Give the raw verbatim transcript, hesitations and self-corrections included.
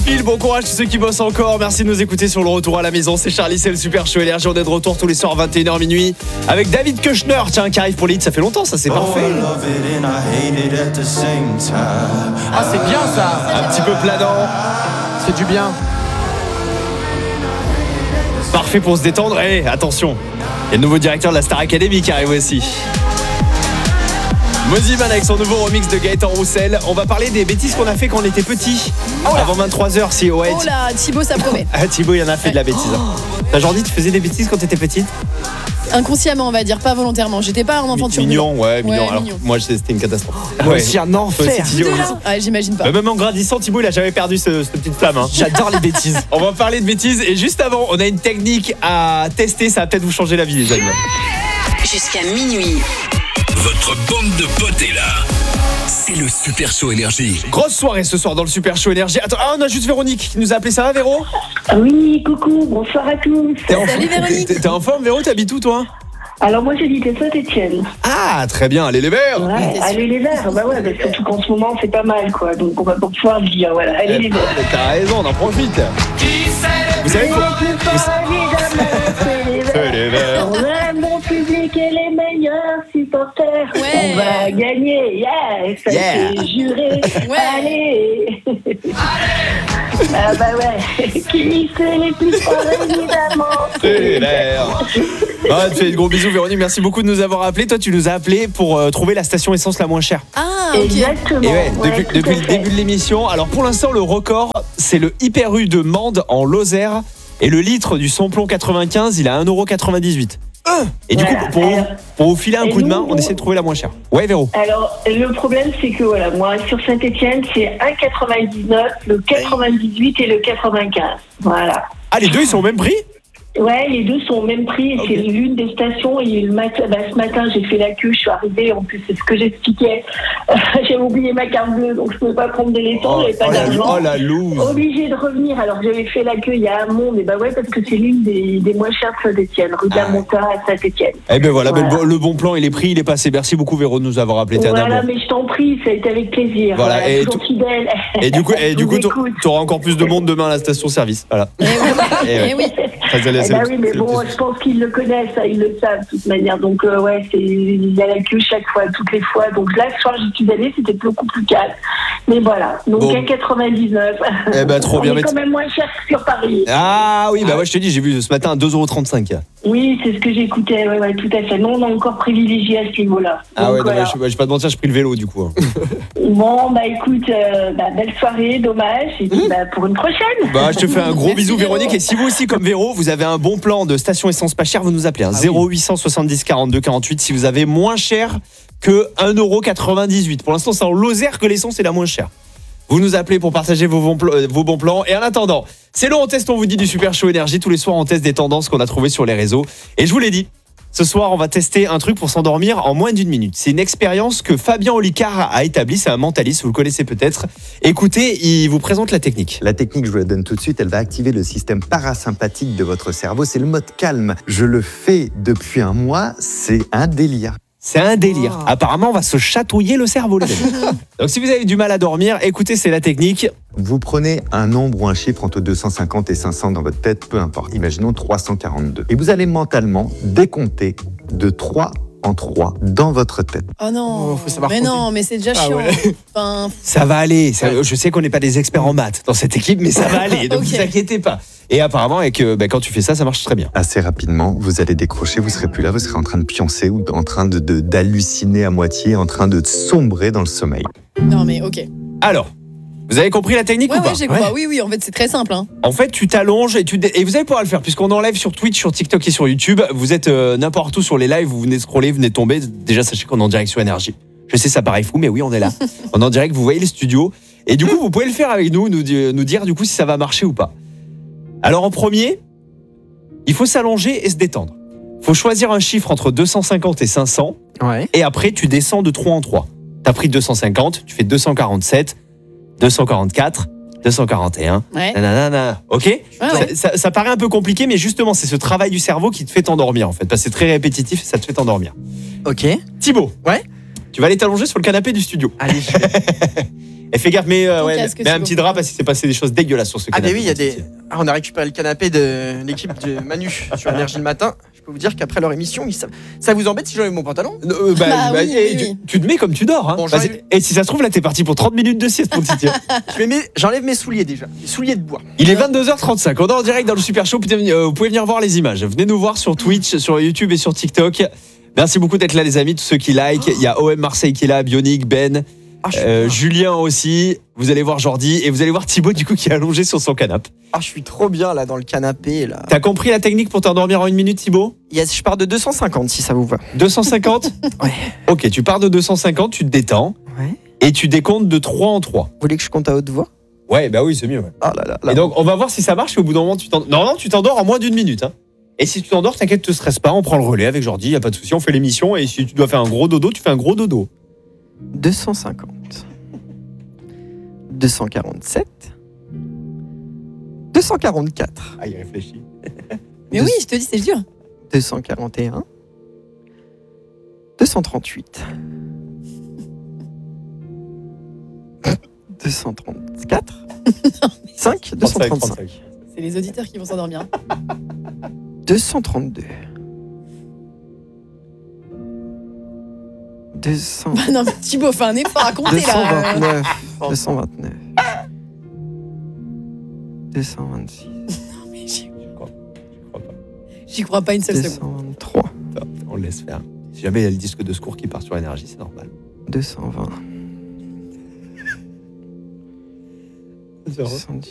Phil, bon courage tous ceux qui bossent encore. Merci de nous écouter sur le retour à la maison. C'est Charlie, c'est le Super Show Énergie. On est de retour tous les soirs vingt et une heures minuit avec David Kushner, tiens, qui arrive pour l'hit. Ça fait longtemps, ça, c'est parfait. Ah, c'est bien ça. Un petit peu planant. C'est du bien. Parfait pour se détendre. Et hey, attention, il y a le nouveau directeur de la Star Academy qui arrive aussi. Mosiman avec son nouveau remix de Gaëtan Roussel. On va parler des bêtises qu'on a fait quand on était petit. Oh avant vingt-trois heures, si ouais. Oh là, Thibaut, ça promet. Ah, Thibaut, il en a fait de la bêtise. Oh. T'as genre dit, tu faisais des bêtises quand t'étais petite? Inconsciemment, on va dire, pas volontairement. J'étais pas un enfant turbulent. Mignon, ouais, mignon. Ouais, Alors, mignon. moi, c'était une catastrophe. Ah, ouais. C'est un enfer. Ah, j'imagine pas. Même en grandissant, Thibaut, il a jamais perdu ce, cette petite flamme. Hein. J'adore les bêtises. On va parler de bêtises. Et juste avant, on a une technique à tester. Ça va peut-être vous changer la vie, les amis. Jusqu'à minuit. Votre bande de potes est là. C'est le Super Show Énergie. Grosse soirée ce soir dans le Super Show Énergie. Attends, ah, on a juste Véronique qui nous a appelé. Ça va, Véro? Oui, coucou, bonsoir à tous. T'es en, Salut, Véronique. T'es, t'es en forme, Véro? T'habites où, toi? Alors moi j'habite à Saint-Etienne. Ah, très bien. Allez, les Verts. Ouais, allez les Verts, bah ouais, bah, surtout qu'en ce moment c'est pas mal quoi, donc on va pas pouvoir le dire, voilà, allez les Verts. T'as raison, on en profite. Vous savez quoi? C'est les Verts. On aime mon public et les meilleurs supporters. Ouais. On va gagner, yeah, ça Yeah. c'est juré. Ouais. Allez. Ah bah ouais, qui c'est les plus forts évidemment. C'est les Verts. Ah, tu fais de gros bisous, Véronique. Merci beaucoup de nous avoir appelés. Toi, tu nous as appelés pour euh, trouver la station essence la moins chère. Ah, ok. Exactement. Et ouais, ouais, depuis, tout depuis à le fait. début de l'émission. Alors, pour l'instant, le record, c'est le Hyper U de Mende en Lozère. Et le litre du samplon quatre-vingt-quinze, il a un euro quatre-vingt-dix-huit. Et du Voilà. coup, pour, Alors, pour vous filer un et coup de main, nous, on essaie de trouver la moins chère. Ouais, Véro. Alors, le problème, c'est que voilà, moi, sur Saint-Etienne, c'est un virgule quatre-vingt-dix-neuf, le quatre-vingt-dix-huit et le quatre-vingt-quinze. Voilà. Ah, les deux, ils sont au même prix? Ouais, les deux sont au même prix. Ok. C'est l'une des stations. Et le matin, bah, ce matin, j'ai fait la queue. Je suis arrivée. En plus, c'est ce que j'expliquais. Euh, j'avais oublié ma carte bleue, donc je ne pouvais pas prendre de l'essence. J'avais pas oh, la, d'argent. oh la loose. Obligée de revenir. Alors, j'avais fait la queue il y a un monde. Et bah ouais, parce que c'est l'une des, des moins chères de Saint-Etienne, rue de la Ah. Monta à Saint-Etienne. Eh ben voilà, ben, Voilà. le, bon, le bon plan, il est pris, il est passé. Merci beaucoup, Véro, de nous avoir appelé. T'es un Voilà, amour. mais je t'en prie, ça a été avec plaisir. Voilà, Voilà, et toujours tout- fidèle. Et du coup, et Je du vous coup, écoute. tu auras encore plus de monde demain à la station-service. Voilà. Eh oui. Eh ouais. Eh oui. Ça, c'est- Eh c'est- ben oui, mais c'est- bon, je pense qu'ils le connaissent, ça, ils le savent de toute manière. Donc, euh, ouais, c'est, il y a la queue chaque fois, toutes les fois. Donc là, ce soir, j'y suis allée, c'était beaucoup plus calme. Mais voilà, donc Bon. un virgule quatre-vingt-dix-neuf. Eh ben, trop On bien, est mais- quand même moins cher que sur Paris. Ah oui, bah ouais, je te dis, j'ai vu ce matin deux euros trente-cinq. Oui, c'est ce que j'écoutais, ouais, ouais, tout à fait. Non, on a encore privilégié à ce niveau-là. Ah Donc, ouais, non, voilà. mais je, je vais pas te mentir, j'ai pris le vélo du coup. hein. Bon, bah écoute, euh, bah, belle soirée, dommage. Et puis, bah, pour une prochaine. Bah, je te fais un gros Merci, bisou, Véro. Véronique. Et si vous aussi, comme Véro, vous avez un bon plan de station essence pas chère, vous nous appelez. Hein, zéro huit cent soixante-dix quarante-deux quarante-huit si vous avez moins cher que un euro quatre-vingt-dix-huit. Pour l'instant, c'est en Lozère que l'essence est la moins chère. Vous nous appelez pour partager vos bons, pl- euh, vos bons plans. Et en attendant, c'est le On Teste, on vous dit du Super Show Énergie. Tous les soirs, on teste des tendances qu'on a trouvées sur les réseaux. Et je vous l'ai dit, ce soir, on va tester un truc pour s'endormir en moins d'une minute. C'est une expérience que Fabien Olicard a établie. C'est un mentaliste, vous le connaissez peut-être. Écoutez, il vous présente la technique. La technique, je vous la donne tout de suite, elle va activer le système parasympathique de votre cerveau. C'est le mode calme. Je le fais depuis un mois, c'est un délire. C'est un délire. Apparemment, on va se chatouiller le cerveau, les amis. Donc, si vous avez du mal à dormir, écoutez, c'est la technique. Vous prenez un nombre ou un chiffre entre deux cent cinquante et cinq cents dans votre tête, peu importe. Imaginons trois cent quarante-deux. Et vous allez mentalement décompter de trois en trois dans votre tête. Oh non. Oh, faut savoir mais compter. non, mais c'est déjà Ah chiant. ouais. Enfin, Ça va aller. Ça- je sais qu'on n'est pas des experts en maths dans cette équipe, mais ça va aller. Donc, Ok. vous inquiétez pas. Et apparemment, avec, euh, bah, quand tu fais ça, ça marche très bien. Assez rapidement, vous allez décrocher, vous serez plus là, vous serez en train de pioncer ou en train de, de- d'halluciner à moitié, en train de sombrer dans le sommeil. non, mais ok. Alors, vous avez compris la technique Ouais, ou pas ouais, j'ai compris. Oui, oui, en fait, c'est très simple. Hein. En fait, tu t'allonges et tu dé- et vous allez pouvoir le faire puisqu'on enlève sur Twitch, sur TikTok et sur YouTube. Vous êtes euh, n'importe où sur les lives, vous venez de scroller, vous venez de tomber. Déjà, sachez qu'on est en direct sur Énergie. Je sais, ça paraît fou, mais oui, on est là. On est en direct, vous voyez les studios. Et du coup, vous pouvez le faire avec nous, nous, di- nous dire du coup si ça va marcher ou pas. Alors, en premier, il faut s'allonger et se détendre. Il faut choisir un chiffre entre deux cent cinquante et cinq cents. Ouais. Et après, tu descends de trois en trois. Tu as pris deux cent cinquante, tu fais deux cent quarante-sept, deux cent quarante-quatre, deux cent quarante et un. Ouais. Nanana, ok Ouais, ouais. ça, ça- ça paraît un peu compliqué, mais justement, c'est ce travail du cerveau qui te fait t'endormir, en fait. Parce que c'est très répétitif et ça te fait t'endormir. Ok. Thibaut, Ouais. tu vas aller t'allonger sur le canapé du studio. Allez, je vais. Et fais gaffe, mais, euh, Ton ouais, casque, mets un Thibaut. petit drap parce qu'il s'est passé des choses dégueulasses sur ce Ah, canapé. mais oui, il y a des. Ah, on a récupéré le canapé de l'équipe de Manu sur Énergie le matin. Je peux vous dire qu'après leur émission, ils savent- ça vous embête si j'enlève mon pantalon? Euh, bah, Bah bah, oui, et oui, tu, oui. tu te mets comme tu dors. Hein. Bon, Vas-y. j'arrive. Et si ça se trouve, là, t'es parti pour trente minutes de sieste, mon petit. Je mets mes- J'enlève mes souliers déjà, mes souliers de bois. Il est vingt-deux heures trente-cinq. On est en direct dans le Super Show. Vous pouvez, euh, vous pouvez venir voir les images. Venez nous voir sur Twitch, sur YouTube et sur TikTok. Merci beaucoup d'être là, les amis. Tous ceux qui like. Il y a O M Marseille qui est là, Bionic, Ben, Ah, je suis, euh, bien. Julien aussi. Vous allez voir Jordi et vous allez voir Thibaut, du coup, qui est allongé sur son canapé. Ah, je suis trop bien là dans le canapé. Là. T'as compris la technique pour t'endormir en une minute, Thibaut? Yes, je pars de deux cent cinquante si ça vous va. deux cent cinquante? Ouais. Ok, tu pars de deux cent cinquante, tu te détends Ouais. et tu décomptes de trois en trois. Vous voulez que je compte à haute voix? Ouais, bah oui, c'est mieux. Ouais. Ah là là là. Et donc, on va voir si ça marche et au bout d'un moment, tu t'endors. Non, non, tu t'endors en moins d'une minute. Hein. Et si tu t'endors, t'inquiète, te stresse pas, on prend le relais avec Jordi, y a pas de souci, on fait l'émission et si tu dois faire un gros dodo, tu fais un gros dodo. deux cent cinquante. deux cent quarante-sept. deux cent quarante-quatre. Ah, il réfléchit. Mais oui, je te dis, c'est dur. deux cent quarante et un. deux cent trente-huit. deux cent trente-quatre. cinq. deux cent trente-cinq. C'est les auditeurs qui vont s'endormir. deux cent trente-deux. deux cents. Bah non, mais Thibaut, fais un effort à compter deux cent là. vingt-neuf. deux cent vingt-neuf. deux cent vingt-six. Mais j'y- Je crois, je crois pas. J'y crois pas une seule deux seconde. cent vingt-trois. Attends, on le laisse faire. Si jamais il y a le disque de secours qui part sur énergie, c'est normal. deux cent vingt. deux cent dix.